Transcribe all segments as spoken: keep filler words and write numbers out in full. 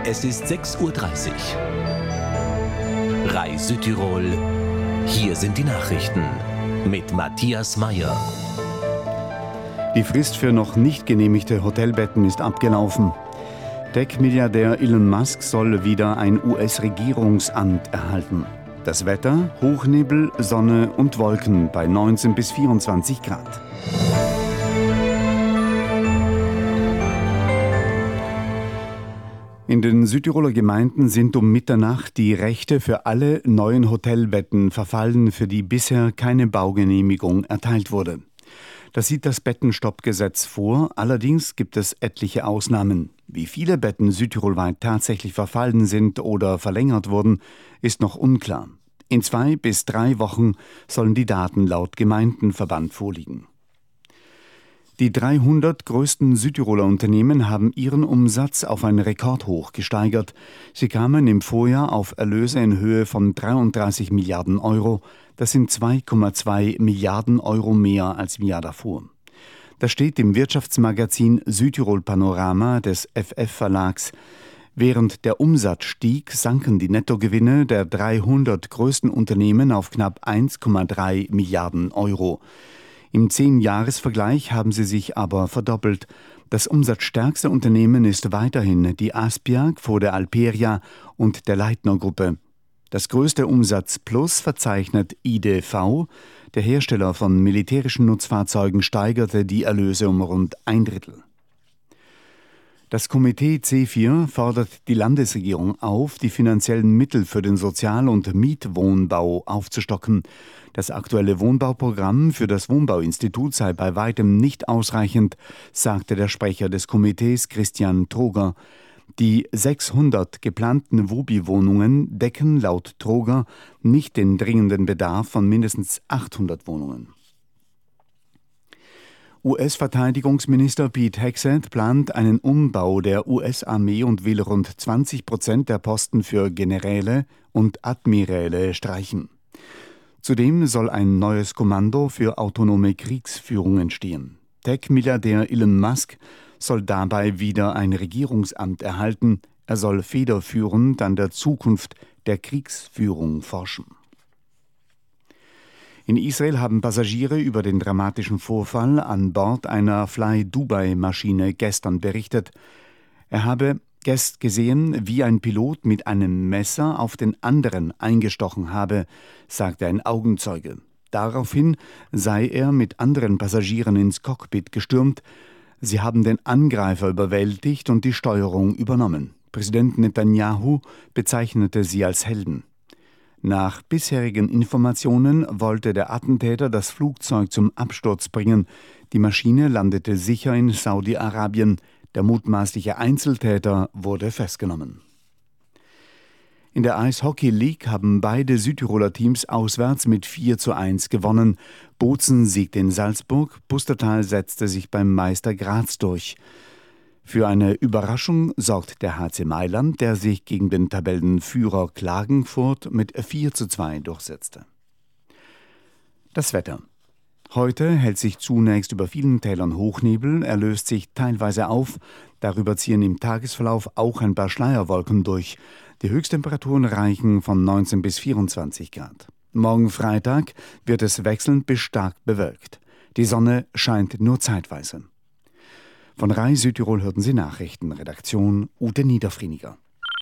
Es ist sechs Uhr dreißig. R A I Südtirol. Hier sind die Nachrichten mit Matthias Meyer. Die Frist für noch nicht genehmigte Hotelbetten ist abgelaufen. Tech-Milliardär Elon Musk soll wieder ein U S-Regierungsamt erhalten. Das Wetter: Hochnebel, Sonne und Wolken bei neunzehn bis vierundzwanzig Grad. In den Südtiroler Gemeinden sind um Mitternacht die Rechte für alle neuen Hotelbetten verfallen, für die bisher keine Baugenehmigung erteilt wurde. Das sieht das Bettenstoppgesetz vor, allerdings gibt es etliche Ausnahmen. Wie viele Betten südtirolweit tatsächlich verfallen sind oder verlängert wurden, ist noch unklar. In zwei bis drei Wochen sollen die Daten laut Gemeindenverband vorliegen. Die dreihundert größten Südtiroler Unternehmen haben ihren Umsatz auf ein Rekordhoch gesteigert. Sie kamen im Vorjahr auf Erlöse in Höhe von dreiunddreißig Milliarden Euro. Das sind zwei Komma zwei Milliarden Euro mehr als im Jahr davor. Das steht im Wirtschaftsmagazin Südtirol Panorama des F F-Verlags. Während der Umsatz stieg, sanken die Nettogewinne der dreihundert größten Unternehmen auf knapp eins Komma drei Milliarden Euro. Im Zehn-Jahres-Vergleich haben sie sich aber verdoppelt. Das umsatzstärkste Unternehmen ist weiterhin die Aspiag vor der Alperia und der Leitner-Gruppe. Das größte Umsatzplus verzeichnet I D V. Der Hersteller von militärischen Nutzfahrzeugen steigerte die Erlöse um rund ein Drittel. Das Komitee C vier fordert die Landesregierung auf, die finanziellen Mittel für den Sozial- und Mietwohnbau aufzustocken. Das aktuelle Wohnbauprogramm für das Wohnbauinstitut sei bei weitem nicht ausreichend, sagte der Sprecher des Komitees Christian Troger. Die sechshundert geplanten Wobi-Wohnungen decken laut Troger nicht den dringenden Bedarf von mindestens achthundert Wohnungen. U S-Verteidigungsminister Pete Hegseth plant einen Umbau der U S-Armee und will rund zwanzig Prozent der Posten für Generäle und Admiräle streichen. Zudem soll ein neues Kommando für autonome Kriegsführung entstehen. Tech-Milliardär Elon Musk soll dabei wieder ein Regierungsamt erhalten. Er soll federführend an der Zukunft der Kriegsführung forschen. In Israel haben Passagiere über den dramatischen Vorfall an Bord einer Fly-Dubai-Maschine gestern berichtet. Er habe gestern gesehen, wie ein Pilot mit einem Messer auf den anderen eingestochen habe, sagte ein Augenzeuge. Daraufhin sei er mit anderen Passagieren ins Cockpit gestürmt. Sie haben den Angreifer überwältigt und die Steuerung übernommen. Präsident Netanyahu bezeichnete sie als Helden. Nach bisherigen Informationen wollte der Attentäter das Flugzeug zum Absturz bringen. Die Maschine landete sicher in Saudi-Arabien. Der mutmaßliche Einzeltäter wurde festgenommen. In der Eishockey League haben beide Südtiroler Teams auswärts mit vier zu eins gewonnen. Bozen siegte in Salzburg, Pustertal setzte sich beim Meister Graz durch. Für eine Überraschung sorgt der H C Mailand, der sich gegen den Tabellenführer Klagenfurt mit vier zu zwei durchsetzte. Das Wetter. Heute hält sich zunächst über vielen Tälern Hochnebel, er löst sich teilweise auf. Darüber ziehen im Tagesverlauf auch ein paar Schleierwolken durch. Die Höchsttemperaturen reichen von neunzehn bis vierundzwanzig Grad. Morgen Freitag wird es wechselnd bis stark bewölkt. Die Sonne scheint nur zeitweise. Von R A I Südtirol hörten Sie Nachrichten. Redaktion Ute Niederfrieniger.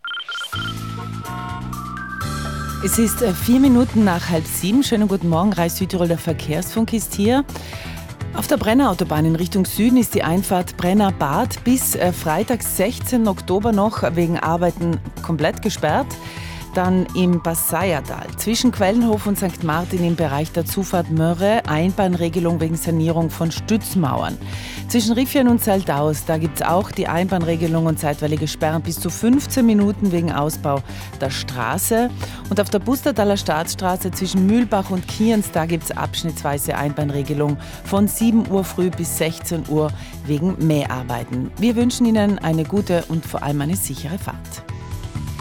Es ist vier Minuten nach halb sieben. Schönen guten Morgen, R A I Südtirol, der Verkehrsfunk ist hier. Auf der Brenner-Autobahn in Richtung Süden ist die Einfahrt Brenner-Bad bis Freitag, sechzehnten Oktober noch wegen Arbeiten komplett gesperrt. Dann im Passayertal zwischen Quellenhof und Sankt Martin im Bereich der Zufahrt Mörre Einbahnregelung wegen Sanierung von Stützmauern. Zwischen Riffian und Saldaus, da gibt es auch die Einbahnregelung und zeitweilige Sperren bis zu fünfzehn Minuten wegen Ausbau der Straße. Und auf der Pustertaler Staatsstraße zwischen Mühlbach und Kienz, da gibt es abschnittsweise Einbahnregelung von sieben Uhr früh bis sechzehn Uhr wegen Mäharbeiten. Wir wünschen Ihnen eine gute und vor allem eine sichere Fahrt.